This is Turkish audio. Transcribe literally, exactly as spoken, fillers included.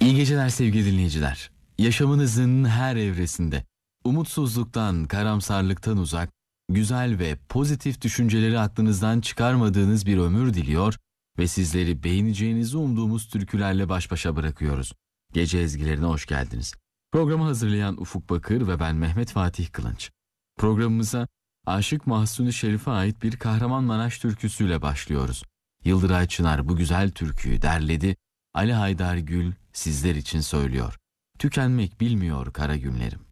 İyi geceler sevgili dinleyiciler. Yaşamınızın her evresinde umutsuzluktan, karamsarlıktan uzak, güzel ve pozitif düşünceleri aklınızdan çıkarmadığınız bir ömür diliyor ve sizleri beğeneceğinizi umduğumuz türkülerle baş başa bırakıyoruz. Gece ezgilerine hoş geldiniz. Programı hazırlayan Ufuk Bakır ve ben Mehmet Fatih Kılınç. Programımıza Aşık Mahsuni Şerif'e ait bir Kahramanmaraş türküsüyle başlıyoruz. Yıldıray Çınar bu güzel türküyü derledi, Ali Haydar Gül sizler için söylüyor. Tükenmek bilmiyor kara günlerim.